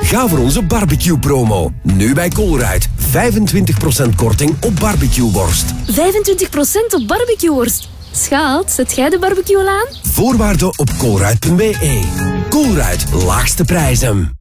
Ga voor onze barbecue-promo. Nu bij Colruyt. 25% korting op barbecueworst. 25% op barbecueworst? Schaat, zet jij de barbecue al aan? Voorwaarden op colruyt.be. Colruyt, laagste prijzen.